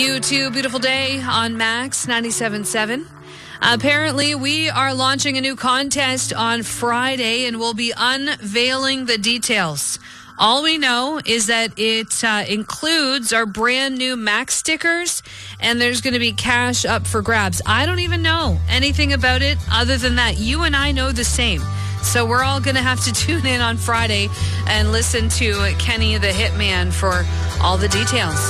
You too, beautiful day on Max 97.7. Apparently, we are launching a new contest on Friday, and we'll be unveiling the details. All we know is that it includes our brand new Max stickers, and there's going to be cash up for grabs. I don't even know anything about it other than that you and I know the same. So we're all going to have to tune in on Friday and listen to Kenny the Hitman for all the details.